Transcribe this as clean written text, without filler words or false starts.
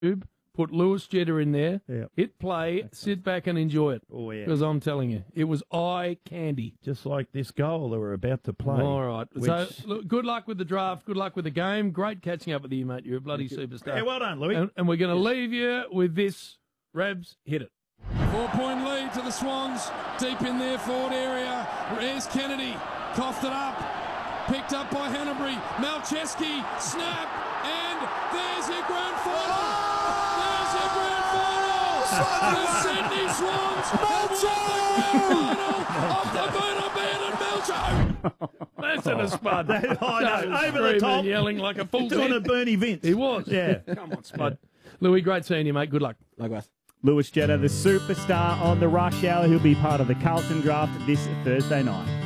Put Lewis Jetta in there. Yep. Hit play. Sit back and enjoy it. Oh, yeah. Because I'm telling you, it was eye candy. Just like this goal that we're about to play. All right. So, look, good luck with the draft. Good luck with the game. Great catching up with you, mate. You're a bloody superstar. Yeah, well done, Louis. And we're going to leave you with this. Rabs, hit it. 4-point lead to the Swans. Deep in their forward area. Here's Kennedy. Coughed it up. Picked up by Hanbury. Malcheski. Snap. And there's your grand final. There's your grand final. The Sydney Swans have won the grand final of the Bernabeu and Melcho. That's in a spud. I know. Over the top. Yelling like a fool. Doing a Bernie Vince. He was. Yeah. Come on, spud. Louis, great seeing you, mate. Good luck. Likewise. Lewis Jetta, the superstar on the rush hour. He'll be part of the Carlton draft this Thursday night.